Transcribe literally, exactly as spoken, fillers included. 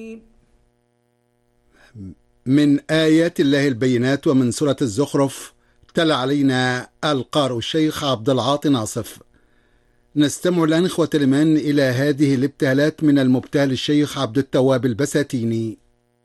من آيات الله البينات ومن سورة الزخرف. تلا علينا القارئ الشيخ عبد العاطي ناصف. نستمع الآن إخوة الإيمان إلى هذه الابتهالات من المبتهل الشيخ عبد التواب البساتيني.